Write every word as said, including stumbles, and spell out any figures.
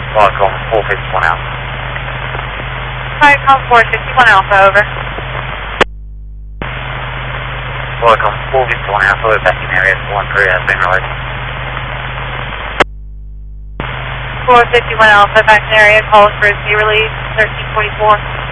Welcome, four fifty-one Alpha. Viacom four fifty-one Alpha, over. Welcome, four fifty-one Alpha, we're back in area one three, has been released. four fifty-one Alpha, back in area, call for a sea release, thirteen forty-four.